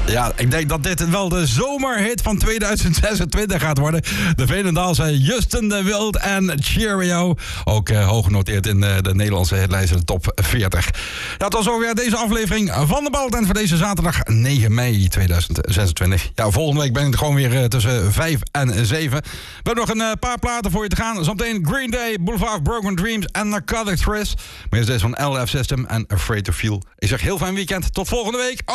Ja, ik denk dat dit wel de zomerhit van 2026 gaat worden. De Veenendaalse Justin de Wild en Cheerio. Ook hoog genoteerd in de Nederlandse hitlijsten, de top 40. Ja, tot zover deze aflevering van de Baltent voor deze zaterdag 9 mei 2026. Ja, volgende week ben ik gewoon weer tussen 5 en 7. We hebben nog een paar platen voor je te gaan. Zometeen Green Day, Boulevard of Broken Dreams en Narcotic Thriss. Maar eerst deze van LF System en Afraid to Feel. Ik zeg heel fijn weekend. Tot volgende week.